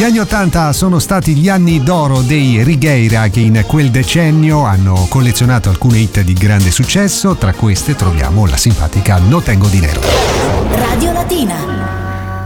Gli anni 80 sono stati gli anni d'oro dei Righeira, che in quel decennio hanno collezionato alcune hit di grande successo. Tra queste troviamo la simpatica No Tengo Dinero. Radio Latina.